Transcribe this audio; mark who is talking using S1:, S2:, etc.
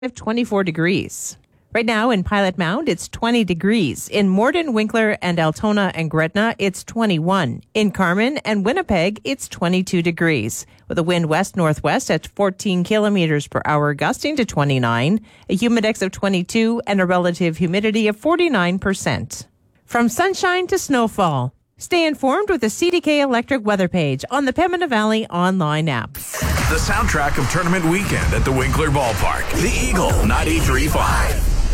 S1: of 24 degrees. Right now in Pilot Mound, it's 20 degrees. In Morden, Winkler, and Altona and Gretna, it's 21. In Carmen and Winnipeg, it's 22 degrees. With a wind west-northwest at 14 kilometers per hour, gusting to 29, a humidex of 22, and a relative humidity of 49%. From sunshine to snowfall, stay informed with the CDK Electric weather page on the Pembina Valley online app.
S2: The soundtrack of tournament weekend at the Winkler Ballpark. The Eagle 93.5.